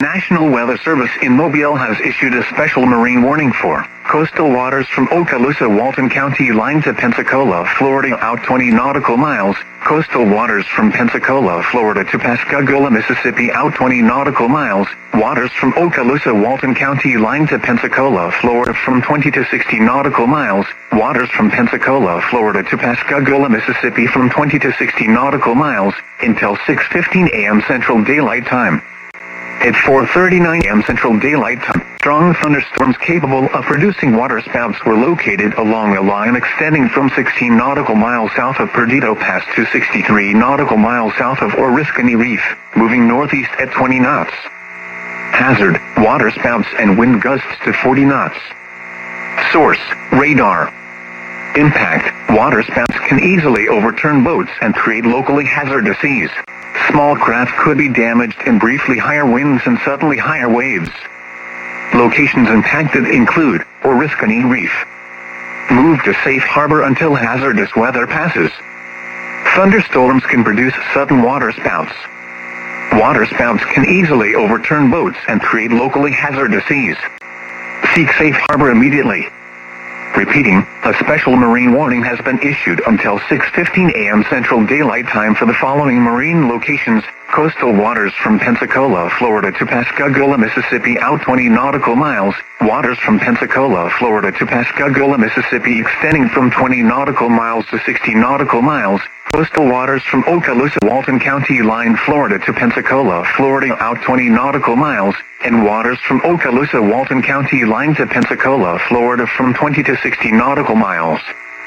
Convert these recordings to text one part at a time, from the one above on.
National Weather Service in Mobile has issued a special marine warning for coastal waters from Okaloosa, Walton County line to Pensacola, Florida out 20 nautical miles, coastal waters from Pensacola, Florida to Pascagoula, Mississippi out 20 nautical miles, waters from Okaloosa, Walton County line to Pensacola, Florida from 20 to 60 nautical miles, waters from Pensacola, Florida to Pascagoula, Mississippi from 20 to 60 nautical miles, until 6:15 a.m. Central Daylight Time. At 4:39 a.m. Central Daylight Time, strong thunderstorms capable of producing waterspouts were located along a line extending from 16 nautical miles south of Perdido Pass to 63 nautical miles south of Oriskany Reef, moving northeast at 20 knots. Hazard, waterspouts and wind gusts to 40 knots. Source, radar. Impact, waterspouts can easily overturn boats and create locally hazardous seas. Small craft could be damaged in briefly higher winds and suddenly higher waves. Locations impacted include Oriskany Reef. Move to safe harbor until hazardous weather passes. Thunderstorms can produce sudden waterspouts. Waterspouts can easily overturn boats and create locally hazardous seas. Seek safe harbor immediately. Repeating, a special marine warning has been issued until 6:15 a.m. Central Daylight Time for the following marine locations: coastal waters from Pensacola, Florida to Pascagoula, Mississippi out 20 nautical miles, waters from Pensacola, Florida to Pascagoula, Mississippi extending from 20 nautical miles to 60 nautical miles, coastal waters from Okaloosa, Walton County line, Florida to Pensacola, Florida out 20 nautical miles, and waters from Okaloosa, Walton County line to Pensacola, Florida from 20 to 60 nautical miles.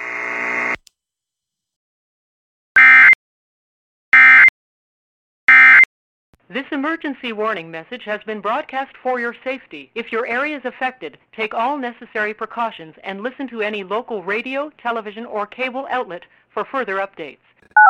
This emergency warning message has been broadcast for your safety. If your area is affected, take all necessary precautions and listen to any local radio, television, or cable outlet for further updates.